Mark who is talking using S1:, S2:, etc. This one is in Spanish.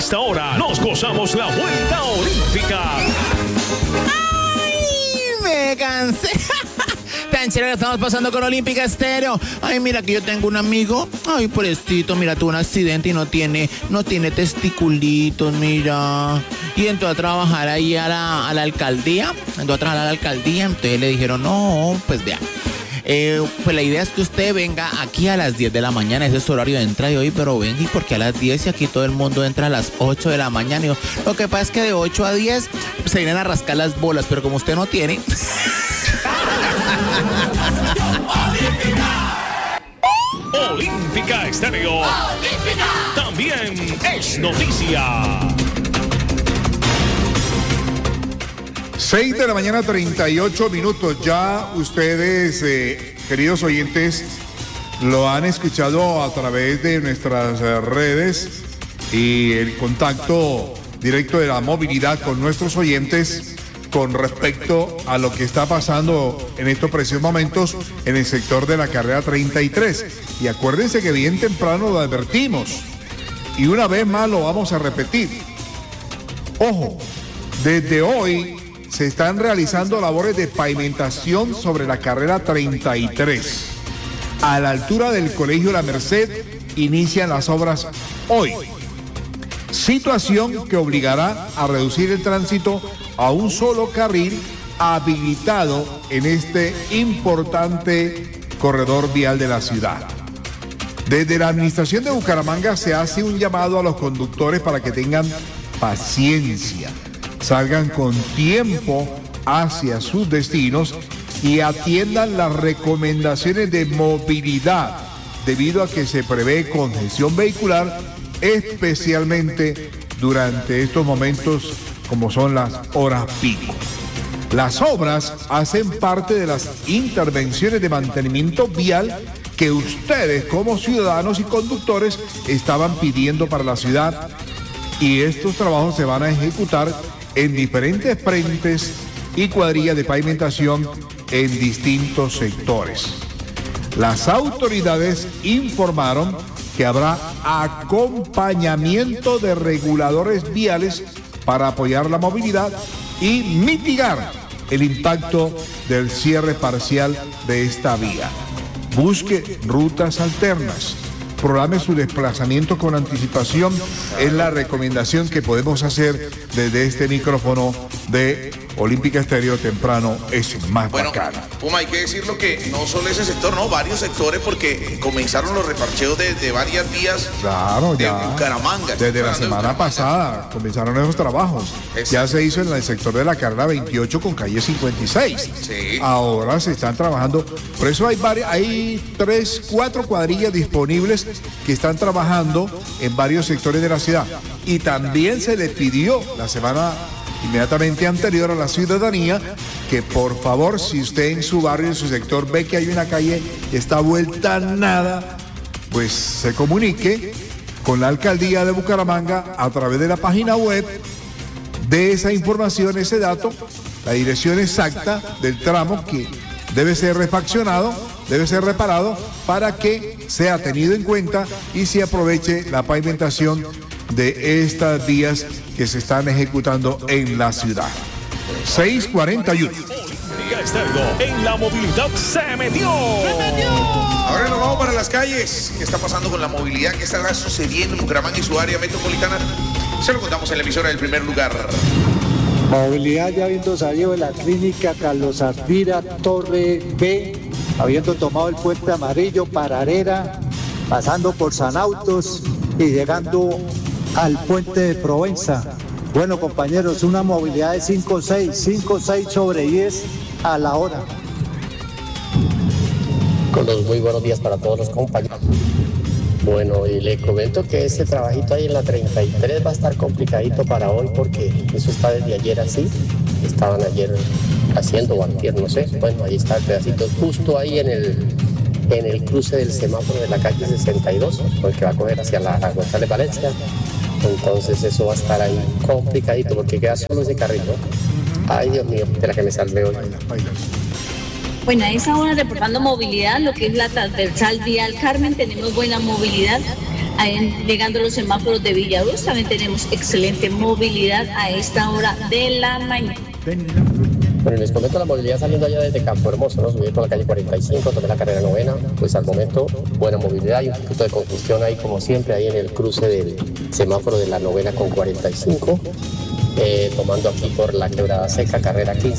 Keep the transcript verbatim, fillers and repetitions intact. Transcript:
S1: esta hora nos gozamos la vuelta olímpica.
S2: ¡Ay! Me cansé. Tan chévere que estamos pasando con Olímpica Estéreo. Ay, mira que yo tengo un amigo. Ay, pobrecito, mira, tuvo un accidente y no tiene, no tiene testiculitos, mira. Y entró a trabajar ahí a la, a la alcaldía. Entró a trabajar a la alcaldía. Entonces le dijeron, no, pues vea. Eh, pues la idea es que usted venga aquí a las diez de la mañana, ese es su horario de entrada y hoy, pero venga, ¿y por qué a las diez y aquí todo el mundo entra a las ocho de la mañana? Y yo, lo que pasa es que de ocho a diez se vienen a rascar las bolas, pero como usted no tiene...
S1: Olímpica Estéreo. Olímpica. También es noticia.
S3: seis de la mañana, treinta y ocho minutos. Ya ustedes, eh, queridos oyentes, lo han escuchado a través de nuestras eh, redes y el contacto directo de la movilidad con nuestros oyentes con respecto a lo que está pasando en estos precisos momentos en el sector de la carrera treinta y tres. Y acuérdense que bien temprano lo advertimos y una vez más lo vamos a repetir. Ojo, desde hoy se están realizando labores de pavimentación sobre la carrera treinta y tres. A la altura del Colegio La Merced inician las obras hoy. Situación que obligará a reducir el tránsito a un solo carril habilitado en este importante corredor vial de la ciudad. Desde la administración de Bucaramanga se hace un llamado a los conductores para que tengan paciencia, salgan con tiempo hacia sus destinos y atiendan las recomendaciones de movilidad, debido a que se prevé congestión vehicular, especialmente durante estos momentos como son las horas pico. Las obras hacen parte de las intervenciones de mantenimiento vial que ustedes como ciudadanos y conductores estaban pidiendo para la ciudad, y estos trabajos se van a ejecutar en diferentes frentes y cuadrillas de pavimentación en distintos sectores. Las autoridades informaron que habrá acompañamiento de reguladores viales para apoyar la movilidad y mitigar el impacto del cierre parcial de esta vía. Busque rutas alternas, programe su desplazamiento con anticipación, es la recomendación que podemos hacer desde este micrófono de Olímpica Estéreo. Temprano es más
S4: bueno,
S3: bacana.
S4: Puma, hay que decirlo que no solo ese sector, no, varios sectores, porque comenzaron los reparcheos de, de varias vías.
S3: Claro,
S4: de
S3: ya.
S4: Bucaramanga.
S3: Desde la semana pasada comenzaron esos trabajos. Exacto. Ya se hizo en el sector de la carrera veintiocho con calle cincuenta y seis.
S4: Sí.
S3: Ahora se están trabajando. Por eso hay varias, hay tres, cuatro cuadrillas disponibles que están trabajando en varios sectores de la ciudad. Y también se le pidió la semana inmediatamente anterior a la ciudadanía que por favor, si usted en su barrio, en su sector, ve que hay una calle que está vuelta a nada, pues se comunique con la alcaldía de Bucaramanga a través de la página web, de esa información, ese dato, la dirección exacta del tramo que debe ser refaccionado, debe ser reparado para que sea tenido en cuenta y se aproveche la pavimentación de estas vías que se están ejecutando en la ciudad. seis cuarenta y uno.
S1: En la movilidad se metió.
S4: ¡Se metió! Ahora nos vamos para las calles. ¿Qué está pasando con la movilidad? ¿Qué estará sucediendo en Bucaramanga y su área metropolitana? Se lo contamos en la emisora del primer lugar.
S5: Movilidad ya habiendo salido de la clínica Carlos Ardira, Torre B, habiendo tomado el puente amarillo, Pararera, pasando por San Autos y llegando al puente de Provenza. Bueno, compañeros, una movilidad de cinco seis, cinco seis sobre diez a la hora.
S6: Con los muy buenos días para todos los compañeros. Bueno, y le comento que ese trabajito ahí en la treinta y tres va a estar complicadito para hoy porque eso está desde ayer así. Estaban ayer haciendo o antier, no sé. Bueno, ahí está el pedacito justo ahí en el, en el cruce del semáforo de la calle sesenta y dos, porque va a coger hacia la González Valencia. Entonces eso va a estar ahí complicadito porque queda solo ese carril, ¿no? Ay, Dios mío, de la que me salve hoy.
S7: Bueno, a esa hora reportando movilidad, lo que es la transversal vial Carmen, tenemos buena movilidad. ahí, llegando a los semáforos de Villaluz, también tenemos excelente movilidad a esta hora de la mañana.
S6: Bueno, les comento la movilidad saliendo allá desde Campo Hermoso, ¿no? Subir por la calle cuarenta y cinco, tomé la carrera novena, pues al momento buena movilidad y un poquito de congestión ahí como siempre, ahí en el cruce del semáforo de la novena con cuarenta y cinco, eh, tomando aquí por la Quebrada Seca, carrera quince.